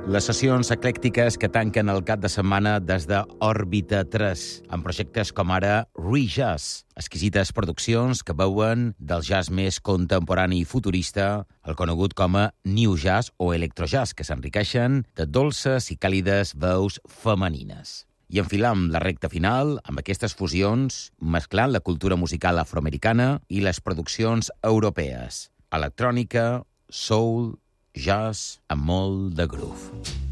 Les sessions eclèctiques que tanquen el cap de setmana des de Òrbita 3, amb projectes com ara Re-Jazz, exquisites produccions que veuen del jazz més contemporani i futurista, el conegut com a New Jazz o Electrojazz, que s'enriqueixen de dolces i càlides veus femenines. I enfilam la recta final amb aquestes fusions, mesclant la cultura musical afroamericana i les produccions europees. Electrònica, soul, jazz amb molt de groove.